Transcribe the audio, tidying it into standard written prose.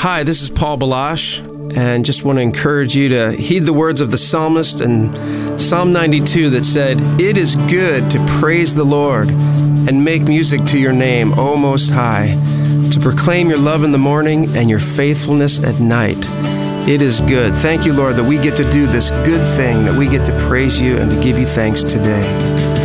Hi, this is Paul Balash, and just want to encourage you to heed the words of the psalmist in Psalm 92 that said, "It is good to praise the Lord and make music to your name, O Most High, to proclaim your love in the morning and your faithfulness at night. It is good." Thank you, Lord, that we get to do this good thing, that we get to praise you and to give you thanks today.